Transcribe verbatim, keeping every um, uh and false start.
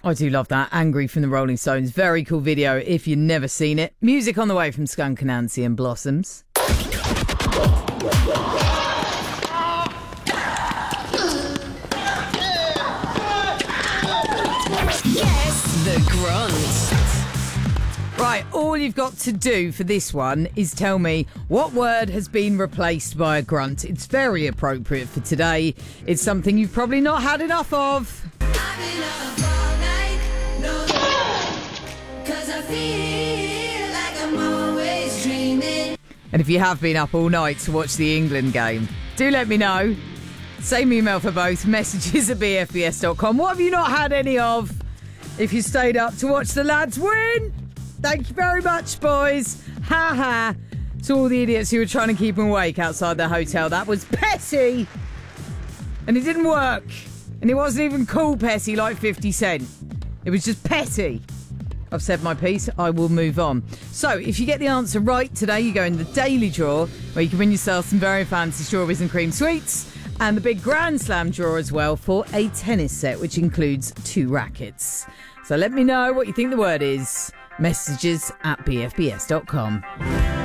I do love that. Angry from the Rolling Stones. Very cool video if you've never seen it. Music on the way from Skunk Anansie and Blossoms. Guess the grunt. Right, all you've got to do for this one is tell me what word has been replaced by a grunt. It's very appropriate for today. It's something you've probably not had enough of. I've been up all night, no, 'cause I feel like I'm always dreaming. And if you have been up all night to watch the England game, do let me know. Same email for both, messages at b f b s dot com. What have you not had any of if you stayed up to watch the lads win? Thank you very much, boys. Ha ha. To all the idiots who were trying to keep them awake outside the hotel. That was petty. And it didn't work. And it wasn't even cool petty like fifty cent. It was just petty. I've said my piece. I will move on. So, if you get the answer right today, you go in the daily draw, where you can win yourself some very fancy strawberries and cream sweets, and the big Grand Slam draw as well for a tennis set, which includes two rackets. So let me know what you think the word is. Messages at b f b s dot com.